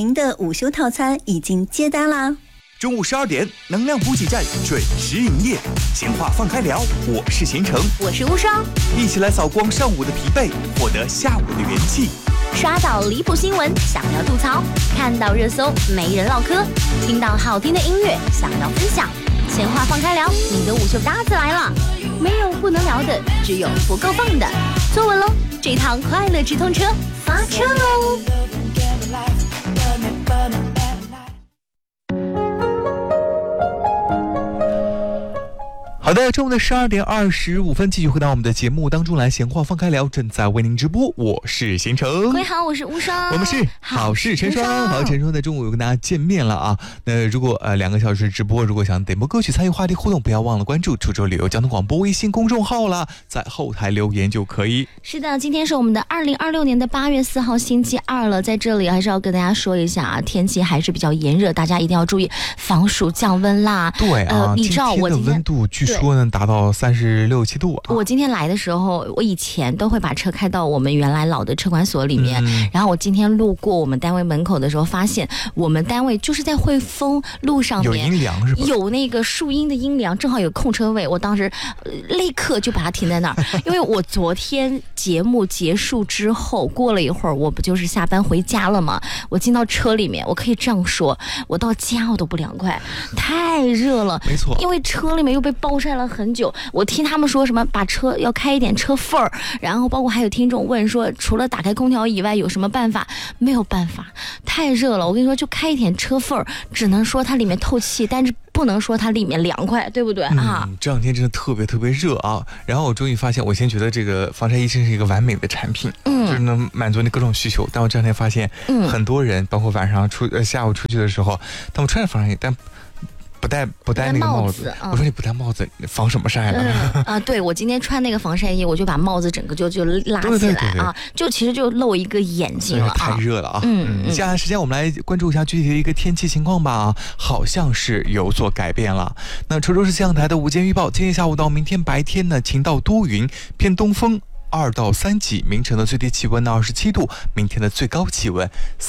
您的午休套餐已经接单啦。 中午12点，能量补给站准时营业。闲话放开聊，我是贤成， 我是乌商， 一起来扫光上午的疲惫，获得下午的元气。 刷到离谱新闻，想要吐槽；看到热搜，没人唠嗑；听到好听的音乐，想要分享。闲话放开聊，你的午休搭子来了。没有不能聊的，只有不够放的。坐稳喽，这趟快乐直通车发车喽！ 好的，中午的12点25分，继续回到我们的节目当中来，闲话放开聊，正在为您直播，我是贤成。 各位好，我是乌双， 我们是好事成双。好，成双在中午又跟大家见面了啊。那如果2个小时直播，如果想点播歌曲参与话题互动，不要忘了关注滁州旅游交通广播微信公众号啦，在后台留言就可以。 是的，今天是我们的2026年的8月4号星期二了，在这里还是要跟大家说一下啊，天气还是比较炎热，大家一定要注意防暑降温啦。 对啊， 你知道我今天的温度据说呢达到36、7度啊。 我今天来的时候，我以前都会把车开到我们原来老的车管所里面，然后我今天路过我们单位门口的时候，发现我们单位就是在汇丰路上面有阴凉是吧？ 有那个树荫的阴凉，正好有空车位，我当时立刻就把它停在那儿，因为我昨天节目结束之后，过了一会儿，我不就是下班回家了吗？我进到车里面，我可以这样说，我到家我都不凉快，太热了。 没错， 因为车里面又被暴晒了很久。我听他们说什么把车要开一点车缝儿，然后包括还有听众问说，除了打开空调以外有什么办法？没有办法，太热了。我跟你说，就开一点车缝儿，只能说它里面透气，但是不能说它里面凉快，对不对啊？ 这两天真的特别特别热啊！然后我终于发现，我先觉得这个防晒衣真是一个完美的产品，就是能满足你各种需求。但我这两天发现，很多人包括晚上下午出去的时候，他们穿着防晒衣，但不戴那个帽子。我说你不戴帽子，防什么晒呢？ 对，我今天穿那个防晒衣，我就把帽子整个就拉起来啊，就其实就露一个眼睛了啊， 太热了啊！接下来时间我们来关注一下具体的一个天气情况吧。好像是有所改变了。那滁州市气象台的午间预报，今天下午到明天白天呢，晴到多云，偏东风2到3级，明晨的最低气温27度，明天的最高气温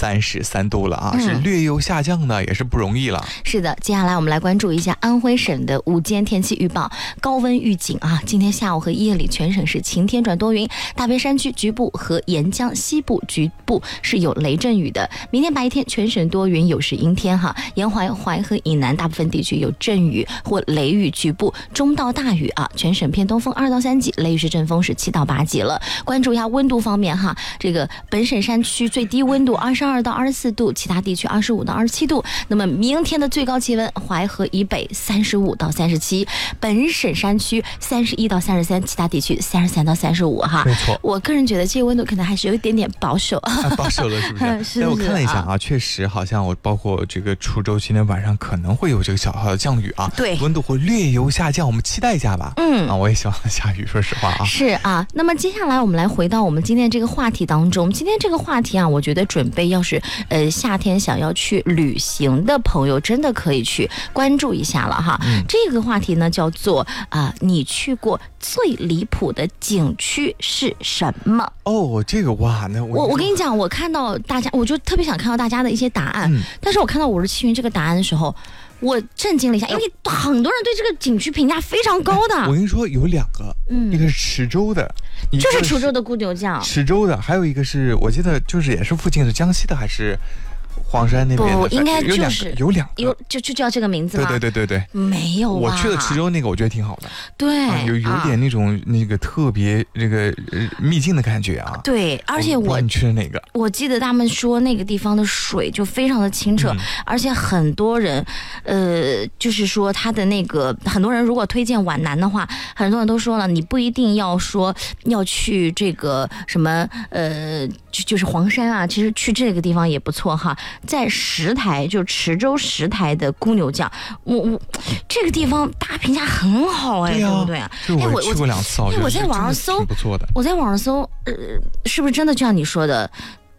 33度了啊，是略有下降的，也是不容易了。 是的，接下来我们来关注一下安徽省的午间天气预报，高温预警啊，今天下午和夜里全省是晴天转多云，大别山区局部和沿江西部局部是有雷阵雨的。明天白天全省多云，有时阴天哈，沿淮河以南大部分地区有阵雨或雷雨，局部中到大雨啊，全省偏东风2到3级，雷雨时阵风是7到8级了。关注一下温度方面哈，这个本省山区最低温度22到24度，其他地区25到27度。那么明天的最高气温，淮河以北35到37，本省山区31到33，其他地区33到35哈。 没错， 我个人觉得这些温度可能还是有一点点保守， 保守了是不是？ 是。 但我看了一下啊，确实好像我包括这个滁州今天晚上可能会有这个小号的降雨啊， 对， 温度会略有下降，我们期待一下吧。我也希望下雨，说实话啊。 是啊，那么接下来我们来回到我们今天这个话题当中。今天这个话题啊，我觉得准备要是夏天想要去旅行的朋友，真的可以去关注一下了哈。这个话题呢叫做你去过最离谱的景区是什么？ 哦，这个哇，那我跟你讲，我看到大家，我就特别想看到大家的一些答案。但是我看到57云这个答案的时候，我震惊了一下，因为很多人对这个景区评价非常高的。 我跟你说，有2个，一个是池州的， 就是滁州的咕牛酱， 池州的，还有一个是我记得就是也是附近的江西的还是黄山那边的， 不应该就是有2个， 就叫这个名字吗？ 对， 没有啊。 我去了池州那个，我觉得挺好的， 对， 有点那种那个特别这个秘境的感觉啊。 对，而且你去的哪个？ 我记得他们说那个地方的水就非常的清澈，而且很多人就是说他的那个很多人如果推荐皖南的话，很多人都说了，你不一定要说要去这个什么就是黄山啊，其实去这个地方也不错哈。在石台，就池州石台的咕牛酱，我这个地方大家评价很好对不对啊？ 我去过2次， 我在网上搜， 不错的。 我在网上搜，是不是真的就像你说的？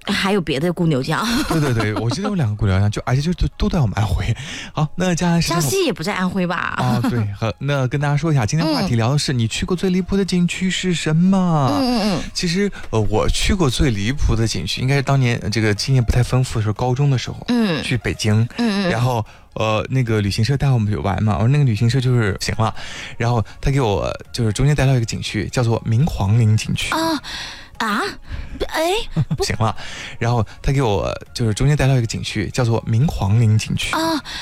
还有别的咕牛酱。 对，我记得有2个咕牛酱，而且就都在我们安徽。好，那江西也不在安徽吧？ 啊，对，那跟大家说一下，今天话题聊的是你去过最离谱的景区是什么？其实我去过最离谱的景区，应该是当年这个经验不太丰富的时候，高中的时候，去北京，然后那个旅行社带我们去玩嘛，那个旅行社就是行了，然后他给我就是中间带到一个景区，叫做明皇陵景区行了，然后他给我就是中间带到一个景区，叫做明皇陵景区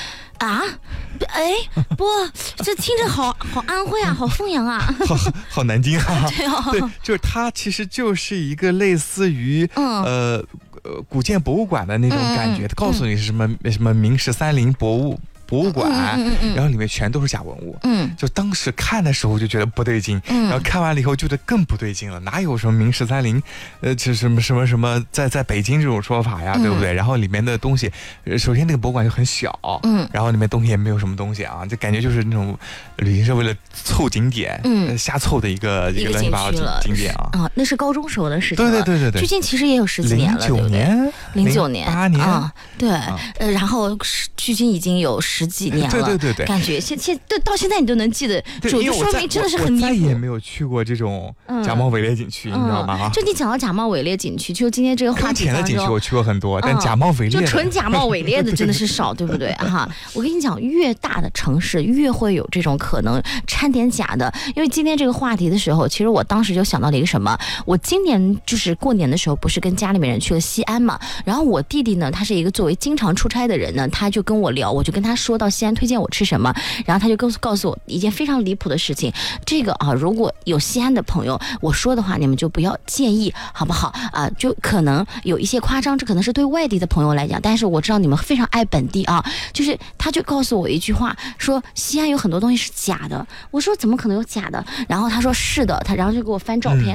不，这听着好安徽啊，好凤阳啊， 好南京啊。 对， 就是它其实就是一个类似于古建博物馆的那种感觉，他告诉你是什么明13陵博物馆，然后里面全都是假文物，就当时看的时候就觉得不对劲，然后看完了以后觉得更不对劲了，哪有什么明13陵，这什么在北京这种说法呀，对不对？然后里面的东西，首先那个博物馆就很小，然后里面东西也没有什么东西啊，就感觉就是那种旅行社为了凑景点，瞎凑的一个乱七八糟景点啊。 那是高中时候的事情了， 对， 距今其实也有10几年了，09 年 08年啊，对，然后距今已经有10几年了， 对， 感觉到现在你都能记得，就说明真的是很离谱。 我再也没有去过这种假冒伪劣景区，你知道吗？ 就你讲到假冒伪劣景区，就今天这个话题当中， 跟前的景区我去过很多，但假冒伪劣就纯假冒伪劣的真的是少，对不对哈？我跟你讲，越大的城市越会有这种可能掺点假的。因为今天这个话题的时候，其实我当时就想到了一个什么，我今年就是过年的时候，不是跟家里面人去了西安嘛，然后我弟弟呢，他是一个作为经常出差的人呢，他就跟我聊，我就跟他说到西安推荐我吃什么，然后他就告诉我一件非常离谱的事情。这个如果有西安的朋友，我说的话你们就不要介意，好不好啊？就可能有一些夸张，这可能是对外地的朋友来讲，但是我知道你们非常爱本地啊。就是他就告诉我一句话，说西安有很多东西是假的。我说怎么可能有假的？然后他说是的，然后就给我翻照片。